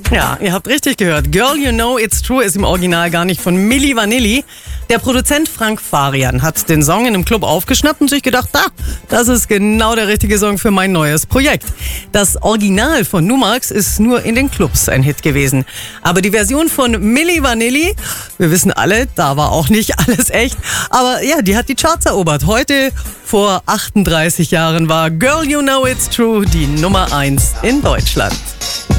Ja, ihr habt richtig gehört. Girl, You Know It's True ist im Original gar nicht von Milli Vanilli. Der Produzent Frank Farian hat den Song in einem Club aufgeschnappt und sich gedacht, das ist genau der richtige Song für mein neues Projekt. Das Original von Numax ist nur in den Clubs ein Hit gewesen. Aber die Version von Milli Vanilli, wir wissen alle, da war auch nicht alles echt. Aber ja, die hat die Charts erobert. Heute, vor 38 Jahren, war Girl, You Know It's True die Nummer 1 in Deutschland.